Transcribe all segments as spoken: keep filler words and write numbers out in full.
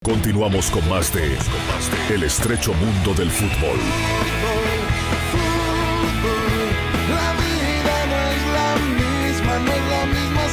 Continuamos con más de El estrecho mundo del fútbol. La vida no es la misma, no es la misma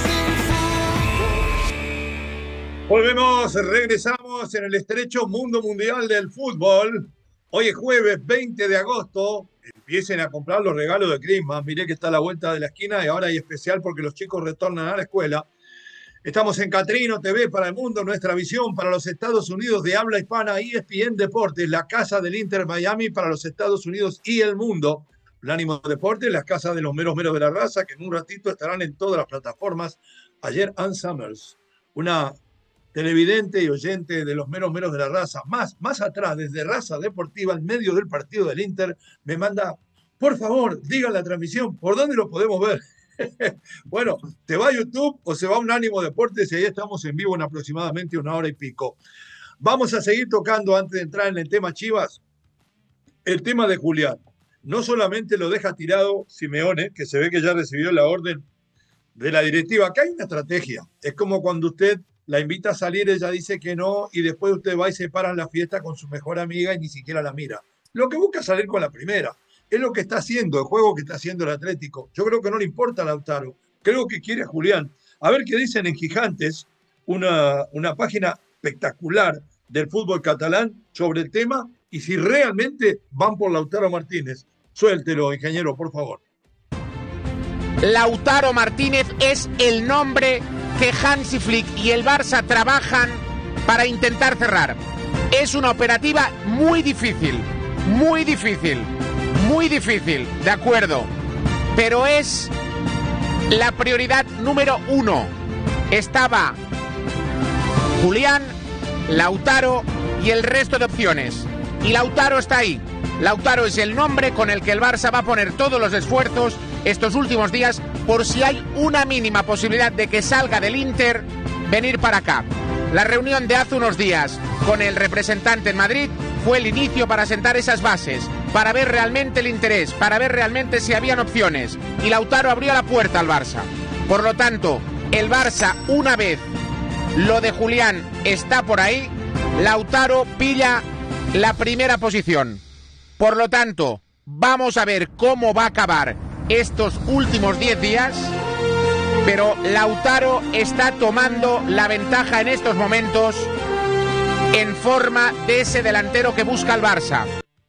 sin fútbol. Volvemos, regresamos en el estrecho mundo mundial del fútbol. Hoy es jueves veinte de agosto. Empiecen a comprar los regalos de Christmas. Miré que está a la vuelta de la esquina y ahora hay especial porque los chicos retornan a la escuela. Estamos en Catrino T V para el mundo, nuestra visión para los Estados Unidos de habla hispana, E S P N Deportes, la casa del Inter Miami para los Estados Unidos y el mundo. Unánimo Deportes, la casa de los meros meros de la raza, que en un ratito estarán en todas las plataformas. Ayer Ann Summers, una televidente y oyente de los meros meros de la raza, más, más atrás, desde Raza Deportiva, en medio del partido del Inter, me manda, por favor, digan la transmisión, ¿por dónde lo podemos ver? Bueno, te va a YouTube o se va a Unánimo Deportes y ahí estamos en vivo en aproximadamente una hora y pico. Vamos a seguir tocando antes de entrar en el tema Chivas, el tema de Julián. No solamente lo deja tirado Simeone, que se ve que ya recibió la orden de la directiva. Acá hay una estrategia. Es como cuando usted la invita a salir, ella dice que no y después usted va y se para en la fiesta con su mejor amiga y ni siquiera la mira. Lo que busca es salir con la primera. Es lo que está haciendo, el juego que está haciendo el Atlético. Yo creo que no le importa a Lautaro. Creo que quiere a Julián. A ver qué dicen en Gigantes, una, una página espectacular del fútbol catalán sobre el tema y si realmente van por Lautaro Martínez. Suéltelo, ingeniero, por favor. Lautaro Martínez es el nombre que Hansi Flick y el Barça trabajan para intentar cerrar. Es una operativa muy difícil, muy difícil. Muy difícil, de acuerdo, pero es la prioridad número uno. Estaba Julián, Lautaro y el resto de opciones. Y Lautaro está ahí. Lautaro es el nombre con el que el Barça va a poner todos los esfuerzos estos últimos días por si hay una mínima posibilidad de que salga del Inter, venir para acá. La reunión de hace unos días con el representante en Madrid fue el inicio para sentar esas bases, para ver realmente el interés, para ver realmente si habían opciones. Y Lautaro abrió la puerta al Barça. Por lo tanto, el Barça, una vez lo de Julián está por ahí, Lautaro pilla la primera posición. Por lo tanto, vamos a ver cómo va a acabar estos últimos diez días, pero Lautaro está tomando la ventaja en estos momentos en forma de ese delantero que busca el Barça.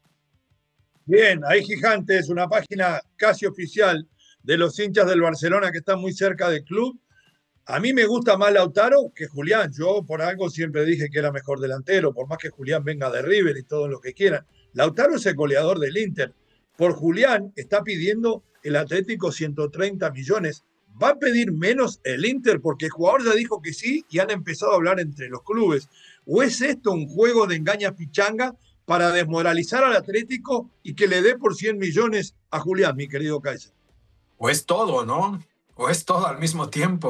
Bien, ahí Gigantes, una página casi oficial de los hinchas del Barcelona que están muy cerca del club. A mí me gusta más Lautaro que Julián. Yo por algo siempre dije que era mejor delantero, por más que Julián venga de River y todo lo que quieran. Lautaro es el goleador del Inter. Por Julián está pidiendo el Atlético ciento treinta millones. ¿Va a pedir menos el Inter? Porque el jugador ya dijo que sí y han empezado a hablar entre los clubes. ¿O es esto un juego de engaña pichanga para desmoralizar al Atlético y que le dé por cien millones a Julián, mi querido Kaiser? O es todo, ¿no? O es todo al mismo tiempo.